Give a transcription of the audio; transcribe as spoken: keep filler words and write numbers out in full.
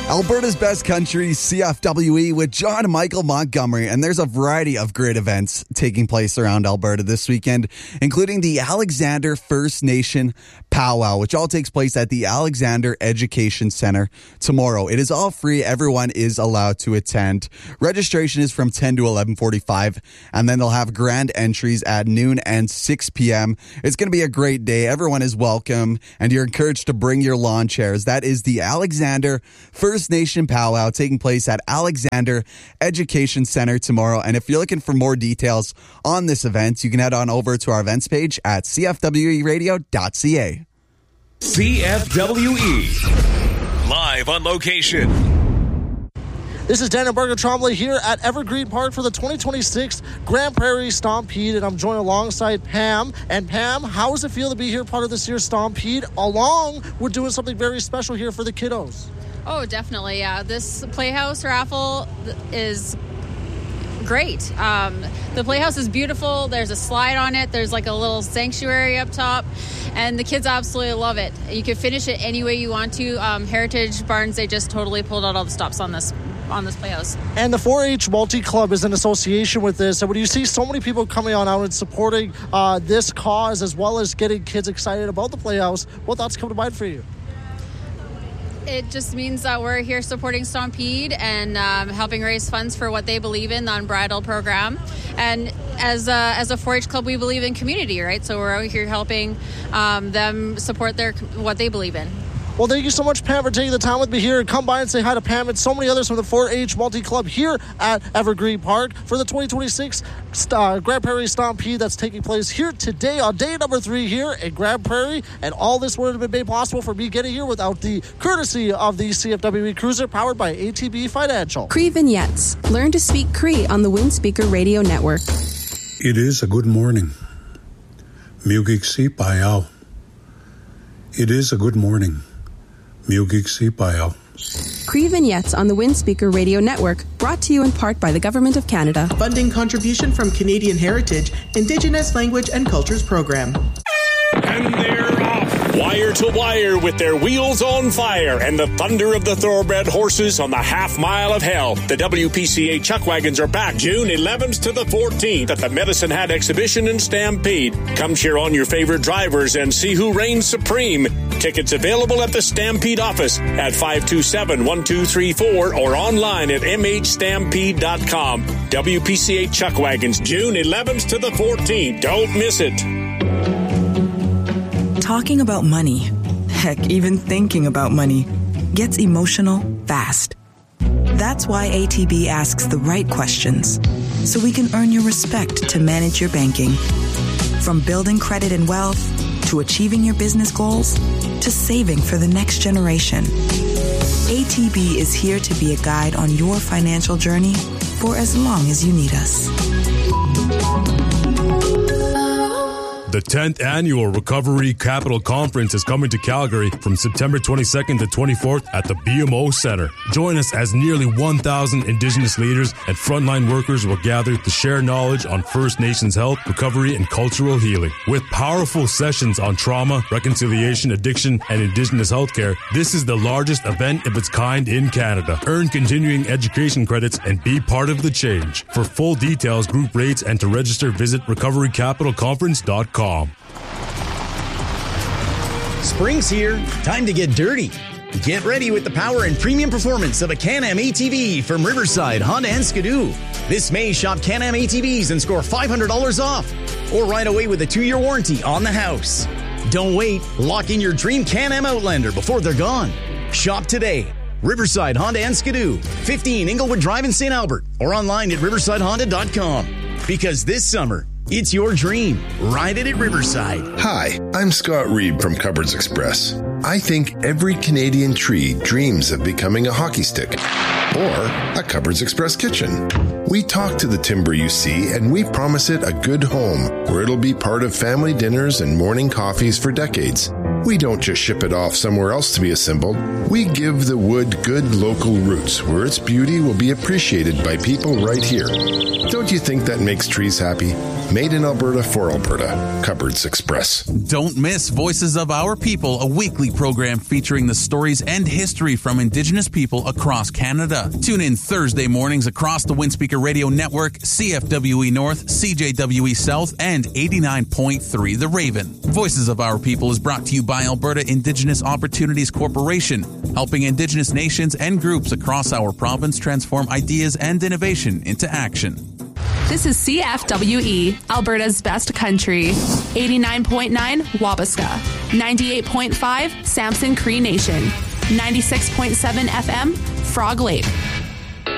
Alberta's Best Country, C F W E, with John Michael Montgomery. And there's a variety of great events taking place around Alberta this weekend, including the Alexander First Nation Powwow, which all takes place at the Alexander Education Center tomorrow. It is all free. Everyone is allowed to attend. Registration is from ten to eleven forty-five, and then they'll have grand entries at noon and six p.m. It's going to be a great day. Everyone is welcome, and you're encouraged to bring your lawn chairs. That is the Alexander First Nation Powwow taking place at Alexander Education Center tomorrow. And if you're looking for more details on this event, you can head on over to our events page at c f w e radio dot c a. C F W E, live on location. This is Daniel Berger-Trombley here at Evergreen Park for the twenty twenty-six Grand Prairie Stompede, and I'm joined alongside Pam. And Pam, how does it feel to be here part of this year's Stompede, along with doing something very special here for the kiddos? Oh, definitely, yeah. This Playhouse raffle is great. Um, the Playhouse is beautiful. There's a slide on it. There's like a little sanctuary up top, and the kids absolutely love it. You can finish it any way you want to. Um, Heritage Barns, they just totally pulled out all the stops on this on this Playhouse. And the four H Multi-Club is in association with this, and when you see so many people coming on out and supporting uh, this cause, as well as getting kids excited about the Playhouse, what thoughts come to mind for you? It just means that we're here supporting Stompede and um, helping raise funds for what they believe in, the Unbridled program. And as a, as a four H club, we believe in community, right? So we're out here helping um, them support their what they believe in. Well, thank you so much, Pam, for taking the time with me here. And come by and say hi to Pam and so many others from the four H Multi-Club here at Evergreen Park for the twenty twenty-six uh, Grand Prairie Stompede that's taking place here today on day number three here in Grand Prairie. And all this would have been made possible for me getting here without the courtesy of the C F W E Cruiser powered by A T B Financial. Cree Vignettes. Learn to speak Cree on the Windspeaker Radio Network. It is a good morning. Mugiksi Payao. It is a good morning. Mugiksi Payao. Cree Vignettes on the Windspeaker Radio Network, brought to you in part by the Government of Canada. A funding contribution from Canadian Heritage, Indigenous Language and Cultures Program. And they're off. Wire to wire with their wheels on fire and the thunder of the thoroughbred horses on the half mile of hell. The W P C A Chuck Wagons are back June eleventh to the fourteenth at the Medicine Hat Exhibition in Stampede. Come cheer on your favorite drivers and see who reigns supreme. Tickets available at the Stampede office at five two seven, one two three four or online at m h stampede dot com. W P C A Chuck Wagons, June eleventh to the fourteenth. Don't miss it. Talking about money, heck, even thinking about money, gets emotional fast. That's why A T B asks the right questions, so we can earn your respect to manage your banking. From building credit and wealth, to achieving your business goals, to saving for the next generation. A T B is here to be a guide on your financial journey for as long as you need us. The tenth Annual Recovery Capital Conference is coming to Calgary from September twenty-second to twenty-fourth at the B M O Center. Join us as nearly one thousand Indigenous leaders and frontline workers will gather to share knowledge on First Nations health, recovery, and cultural healing. With powerful sessions on trauma, reconciliation, addiction, and Indigenous healthcare, this is the largest event of its kind in Canada. Earn continuing education credits and be part of the change. For full details, group rates, and to register, visit recovery capital conference dot com. Spring's here. Time to get dirty. Get ready with the power and premium performance of a Can-Am A T V from Riverside, Honda and Skidoo. This May, shop Can-Am A T Vs and score five hundred dollars off. Or ride away with a two-year warranty on the house. Don't wait. Lock in your dream Can-Am Outlander before they're gone. Shop today. Riverside, Honda and Skidoo. fifteen Inglewood Drive in Saint Albert. Or online at riverside honda dot com. Because this summer, it's your dream. Ride it at Riverside. Hi, I'm Scott Reed from Cupboards Express. I think every Canadian tree dreams of becoming a hockey stick or a Cupboards Express kitchen. We talk to the timber you see, and we promise it a good home where it'll be part of family dinners and morning coffees for decades. We don't just ship it off somewhere else to be assembled. We give the wood good local roots where its beauty will be appreciated by people right here. Don't you think that makes trees happy? Made in Alberta for Alberta. Cupboards Express. Don't miss Voices of Our People, a weekly program featuring the stories and history from Indigenous people across Canada. Tune in Thursday mornings across the Windspeaker Radio Network, C F W E North, C J W E South, and eighty-nine point three The Raven. Voices of Our People is brought to you by Alberta Indigenous Opportunities Corporation, helping Indigenous nations and groups across our province transform ideas and innovation into action. This is C F W E, Alberta's best country. eighty-nine point nine Wabasca, ninety-eight point five Samson Cree Nation, ninety-six point seven F M Frog Lake,